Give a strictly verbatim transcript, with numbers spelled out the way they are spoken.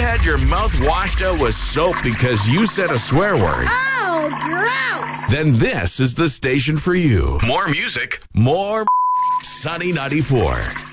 had your mouth washed out with soap because you said a swear word? Oh, gross! Then this is the station for you. More music, more Sunny ninety-four.